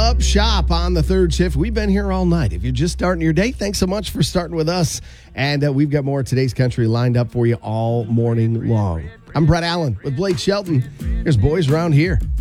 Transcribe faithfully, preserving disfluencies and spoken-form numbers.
up shop on the third shift. We've been here all night. If you're just starting your day, thanks so much for starting with us. And uh, we've got more of today's country lined up for you all morning long. I'm Brett Allen with Blake Shelton. Here's Boys Around Here.